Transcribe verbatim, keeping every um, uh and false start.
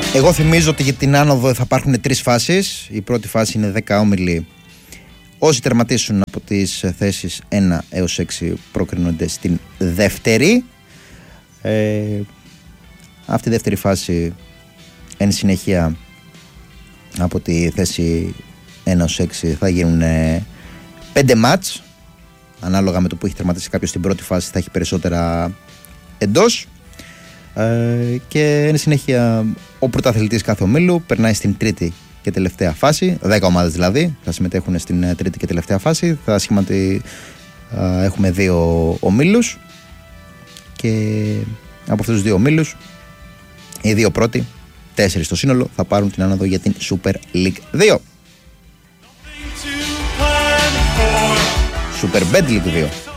Εγώ θυμίζω ότι για την άνοδο θα υπάρχουν τρεις φάσεις. Η πρώτη φάση είναι δέκα όμιλοι. Όσοι τερματίσουν από τις θέσεις ένα έως έξι προκρίνονται στην δεύτερη. Ε, αυτή η δεύτερη φάση εν συνεχεία από τη θέση ένα έως έξι θα γίνουν πέντε μάτς. Ανάλογα με το που έχει τερματίσει κάποιος στην πρώτη φάση θα έχει περισσότερα εντός. Ε, και εν συνεχεία ο πρωταθλητής κάθε ομίλου περνάει στην τρίτη και τελευταία φάση. Δέκα ομάδες δηλαδή θα συμμετέχουν στην τρίτη και τελευταία φάση. Θα σχηματι... ε, έχουμε δύο ομίλους και από αυτούς τους δύο ομίλους οι δύο πρώτοι, τέσσερις στο σύνολο, θα πάρουν την άνοδο για την Super League δύο. Super Bet League δύο.